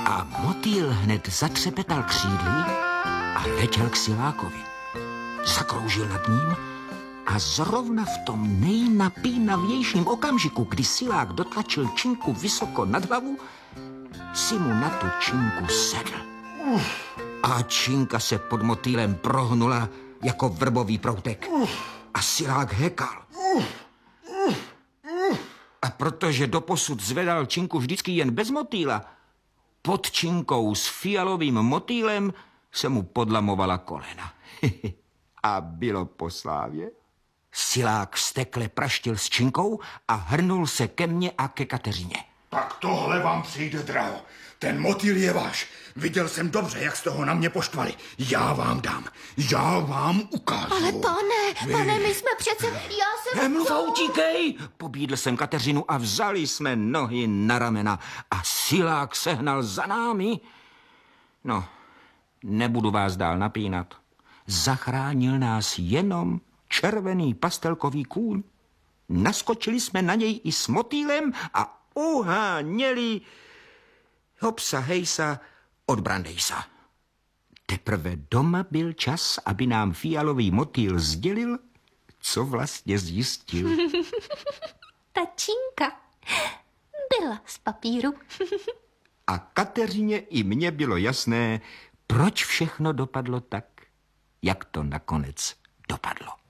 A motýl hned zatřepetal křídly a letěl k Silákovi. Zakroužil nad ním a zrovna v tom nejnapínavějším okamžiku, kdy Silák dotlačil činku vysoko nad hlavu, si mu na tu činku sedl. A činka se pod motýlem prohnula jako vrbový proutek. A Silák hekal. A protože doposud zvedal činku vždycky jen bez motýla, pod činkou s fialovým motýlem se mu podlamovala kolena. A bylo po slávě. Silák vztekle praštil s činkou a hrnul se ke mně a ke Kateřině. Tak tohle vám přijde draho. Ten motýl je váš. Viděl jsem dobře, jak jste ho na mě poštvali. Já vám dám. Já vám ukážu. Ale pane, my jsme přece... Nemluv a utíkej! Pobídl jsem Kateřinu a vzali jsme nohy na ramena a Silák sehnal za námi. No, nebudu vás dál napínat. Zachránil nás jenom červený pastelkový kůň. Naskočili jsme na něj i s motýlem a uháněli hopsa hejsa od Brandejsa. Teprve doma byl čas, aby nám fialový motýl sdělil, co vlastně zjistil. Ta činka byla z papíru. A Kateřině i mně bylo jasné, proč všechno dopadlo tak, jak to nakonec dopadlo.